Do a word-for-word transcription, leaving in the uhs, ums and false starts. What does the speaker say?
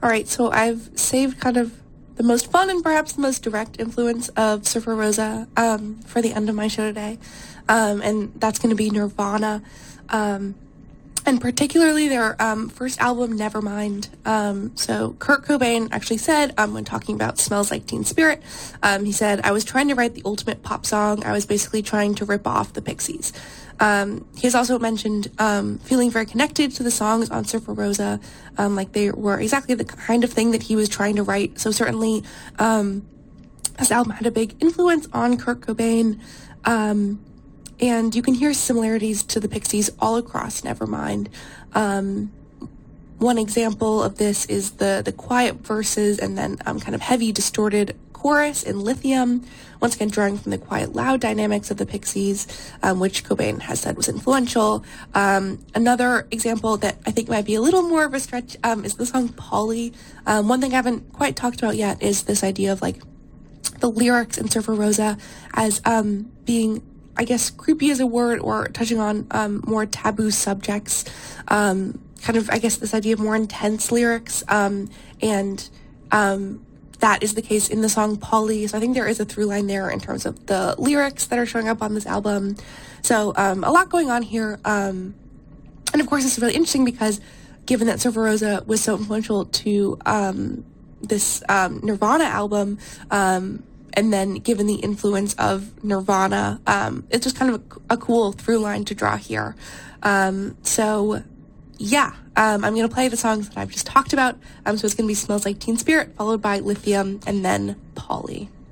All right, so I've saved kind of the most fun and perhaps the most direct influence of Surfer Rosa um, for the end of my show today, um, and that's going to be Nirvana, um, and particularly their um, first album, Nevermind. Um, so Kurt Cobain actually said, um, when talking about Smells Like Teen Spirit, um, he said, "I was trying to write the ultimate pop song. I was basically trying to rip off the Pixies." Um, he has also mentioned um, feeling very connected to the songs on Surfer Rosa, um, like they were exactly the kind of thing that he was trying to write. So certainly um, this album had a big influence on Kurt Cobain, um, and you can hear similarities to the Pixies all across Nevermind. Um, one example of this is the, the quiet verses and then um, kind of heavy, distorted chorus in Lithium, once again drawing from the quiet, loud dynamics of the Pixies, um, which Cobain has said was influential. Um, another example that I think might be a little more of a stretch um, is the song Polly. Um, one thing I haven't quite talked about yet is this idea of like the lyrics in Surfer Rosa as um, being, I guess, creepy is a word, or touching on um, more taboo subjects, um, kind of, I guess, this idea of more intense lyrics, um, and um, that is the case in the song Polly. So I think there is a through line there in terms of the lyrics that are showing up on this album. So um, a lot going on here. Um, and of course, it's really interesting because given that Surfer Rosa was so influential to um, this um, Nirvana album, um, and then given the influence of Nirvana, um, it's just kind of a, a cool through line to draw here. Um, so yeah, um, I'm going to play the songs that I've just talked about. Um, so it's going to be Smells Like Teen Spirit, followed by Lithium, and then Polly.